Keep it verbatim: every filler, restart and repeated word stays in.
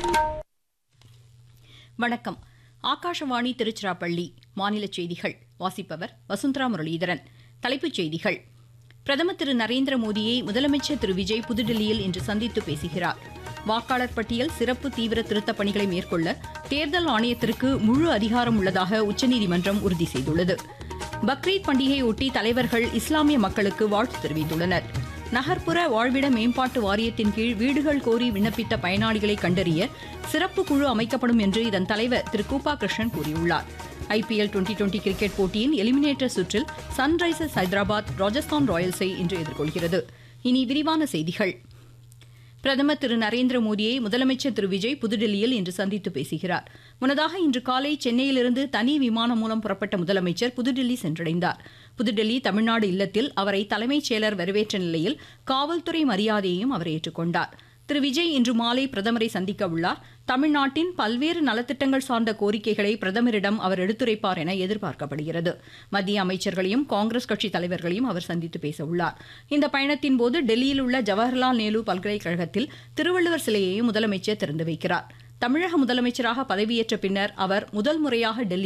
வணக்கம். ஆகாஷவாணி திருச்சிராப்பள்ளி. மாநில செய்திகள் வாசிப்பவர் வசுந்தரா முரளிதரன். தலைப்புச் செய்திகள். பிரதமர் திரு நரேந்திர மோடியை முதலமைச்சர் திரு விஜய் புதுடில்லியில் இன்று சந்தித்து பேசுகிறார். வாக்காளர் பட்டியல் சிறப்பு தீவிர திருத்தப் பணிகளை மேற்கொள்ள தேர்தல் ஆணையத்திற்கு முழு அதிகாரம் உள்ளதாக உச்சநீதிமன்றம் உறுதி செய்துள்ளது. பக்ரீத் பண்டிகையொட்டி தலைவர்கள் இஸ்லாமிய மக்களுக்கு வாழ்த்து தெரிவித்துள்ளனர். நகர்ப்புற வாழ்விட மேம்பாட்டு வாரியத்தின் கீழ் வீடுகள் கோரி விண்ணப்பித்த பயனாளிகளை கண்டறிய சிறப்பு குழு அமைக்கப்படும் என்று இதன் தலைவர் திரு கூபா கிருஷ்ணன் கூறியுள்ளார். ஐபிஎல் டுவெண்டி டுவெண்டி கிரிக்கெட் போட்டியின் எலிமினேட்டர் சுற்றில் சன்ரைசர்ஸ் ஹைதராபாத் ராஜஸ்தான் ராயல்ஸை இன்று எதிர்கொள்கிறது. இனி விரிவான செய்திகள். பிரதமர் திரு நரேந்திர மோடியை முதலமைச்சர் திரு விஜய் புதுடில்லியில் இன்று சந்தித்து பேசுகிறார். முன்னதாக இன்று காலை சென்னையிலிருந்து தனி விமானம் மூலம் புறப்பட்ட முதலமைச்சர் புதுடில்லி சென்றடைந்தார். புதுடில்லி தமிழ்நாடு இல்லத்தில் அவரை தலைமைச் செயலர் வரவேற்ற நிலையில் காவல்துறை மரியாதையையும் அவர் ஏற்றுக்கொண்டார். திரு விஜய் இன்று மாலை பிரதமரை சந்திக்க உள்ளார். தமிழ்நாட்டின் பல்வேறு நலத்திட்டங்கள் சார்ந்த கோரிக்கைகளை பிரதமரிடம் அவர் எடுத்துரைப்பார் என எதிர்பார்க்கப்படுகிறது. மத்திய அமைச்சர்களையும் காங்கிரஸ் கட்சி தலைவர்களையும் அவர் சந்தித்து பேச உள்ளார். இந்த பயணத்தின் போது டெல்லியில் உள்ள ஜவஹர்லால் நேரு பல்கலைக்கழகத்தில் திருவள்ளுவர் சிலையையும் முதலமைச்சர் திறந்து வைக்கிறார். தமிழக முதலமைச்சராக பதவியேற்ற பின்னர் அவர் முதல் முறையாக டெல்லி